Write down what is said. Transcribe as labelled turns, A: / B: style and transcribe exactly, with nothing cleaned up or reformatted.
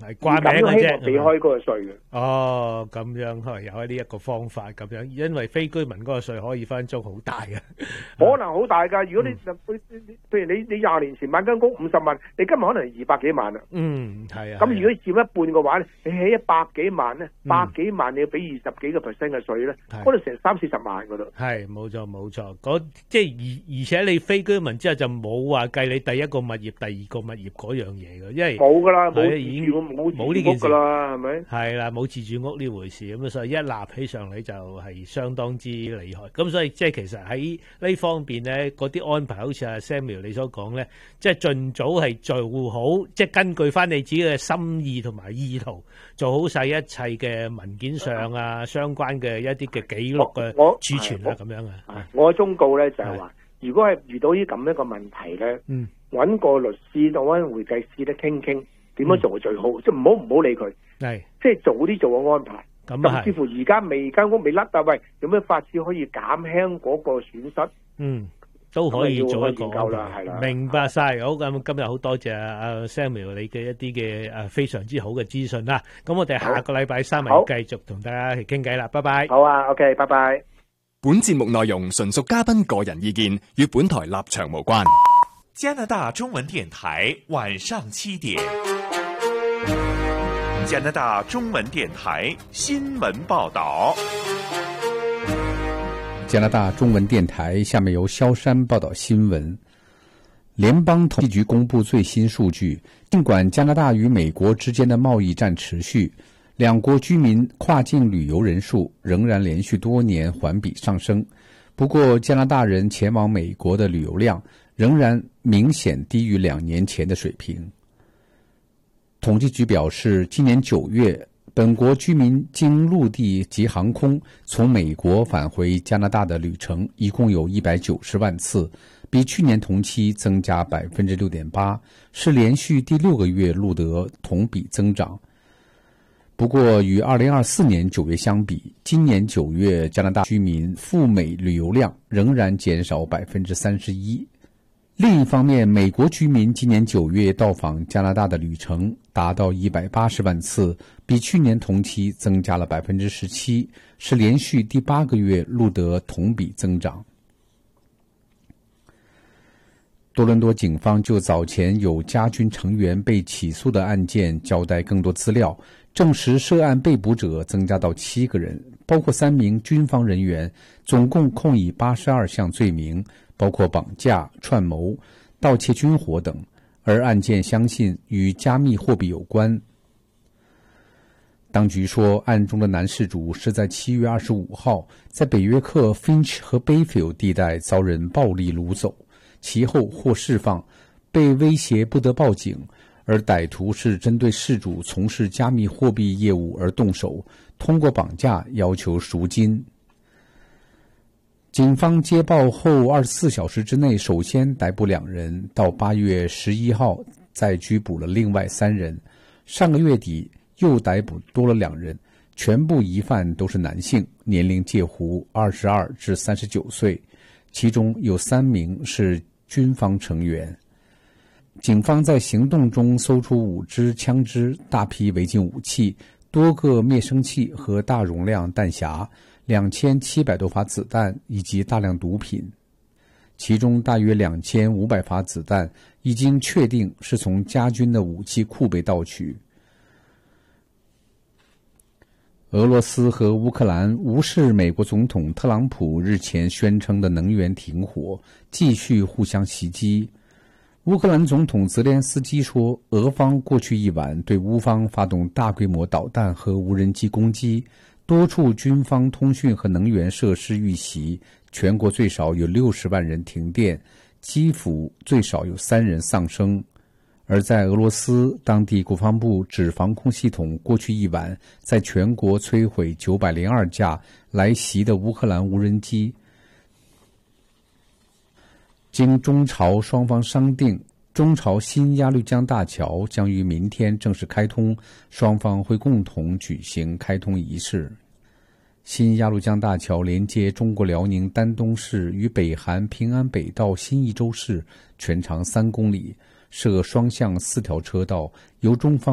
A: 係掛名嘅啫，
B: 避開嗰個稅嘅。
A: 哦，咁樣係有呢一個方法咁樣，因為非居民嗰個稅可以分鐘好大嘅，
B: 可能好大㗎。如果你譬如你你廿年前買間屋五十萬，你今日可能二百幾萬啦。
A: 嗯，係啊。
B: 咁如果佔一半嘅話咧，你起一百幾萬咧，百幾萬你要俾二十幾個 percent 嘅稅咧，嗰度成三四十萬㗎啦。係，
A: 冇錯冇錯。嗰即係而而且你非居民之後就冇話計你第一個物業、第二個物業嗰樣嘢嘅，因為
B: 冇㗎啦，冇
A: 已經
B: 冇
A: 冇呢件事
B: 㗎啦，係咪？
A: 係啦，冇自住屋呢回事，咁所以一立起上嚟就係相當之厲害。咁所以即係其實喺呢方面咧，嗰啲安排好似阿 Samuel 你所講咧，即係盡早係做好，即係根據翻你自己嘅心意同埋意圖，做好晒一切嘅文件上啊，相關嘅一啲嘅記錄嘅儲存啊，咁樣啊。
B: 我嘅忠告咧就係話，如果係遇到呢咁一個問題咧，嗯，揾個律師或者會計師咧傾傾。點樣做係最好？嗯、即係唔好唔好理佢，係即係早啲做個安排。咁甚至乎而家未間屋未甩，但喂，有咩法子可以減輕嗰個損失？嗯，
A: 都可以做一個
B: 研究啦，係啦。
A: 明白晒，好，咁今日好多謝阿 Samuel 你嘅一啲嘅誒非常之好嘅資訊啦。咁我哋下個禮拜三嚟繼續同大家去傾偈啦。拜拜。
B: 好啊 ，OK， 拜拜。
C: 本節目內容純屬嘉賓個人意見，與本台立場無關。
D: 加拿大中文電台晚上七點。加拿大中文電台新聞報道。
E: 加拿大中文電台下面由蕭山報道新聞。聯邦統計局公布最新數據，儘管加拿大與美國之間的貿易戰持續，兩國居民跨境旅遊人數仍然連續多年環比上升。不過，加拿大人前往美國的旅遊量仍然明顯低於兩年前的水平。統計局表示，今年九月，本國居民經陸地及航空從美國返回加拿大的旅程一共有一百九十萬次，比去年同期增加百分之六點八，是連續第六個月錄得同比增長。不過，與二零二四年九月相比，今年九月加拿大居民赴美旅遊量仍然減少百分之三十一。另一方面，美國居民今年九月到訪加拿大的旅程達到一百八十萬次，比去年同期增加了百分之十七，是連續第八個月錄得同比增長。多倫多警方就早前有家軍成員被起訴的案件交代更多資料，證實涉案被捕者增加到七個人，包括三名軍方人員，總共控以八十二項罪名，包括綁架、串謀、盜竊軍火等，而案件相信與加密貨幣有關。當局說，案中的男事主是在七月二十五號在北約克 Finch 和 Bayfield 地帶遭人暴力擄走，其後獲釋放，被威脅不得報警，而歹徒是針對事主從事加密貨幣業務而動手，通過綁架要求贖金。警方接報後二十四小時之內首先逮捕兩人，到八月十一號再拘捕了另外三人，上個月底又逮捕多了兩人，全部疑犯都是男性，年齡介乎二十二至三十九歲，其中有三名是軍方成員。警方在行動中搜出五支槍支、大批違禁武器、多個滅聲器和大容量彈匣，兩千七百多發子彈以及大量毒品，其中大約兩千五百發子彈已經確定是從加軍的武器庫被盜取。俄羅斯和烏克蘭無視美國總統特朗普日前宣稱的能源停火，繼續互相襲擊。烏克蘭總統澤連斯基說，俄方過去一晚對烏方發動大規模導彈和無人機攻擊，多處軍方通訊和能源設施遇襲，全國最少有六十萬人停電，基輔最少有三人喪生。而在俄羅斯，當地國防部指防空系統過去一晚在全國摧毀九百零二架來襲的烏克蘭無人機。經中朝雙方商定，中朝新鴨綠江大橋將於明天正式開通，雙方會共同舉行開通儀式。新鴨綠江大橋連接中國遼寧丹東市與北韓平安北道新義州市，全長三公里，設雙向四條車道，由中方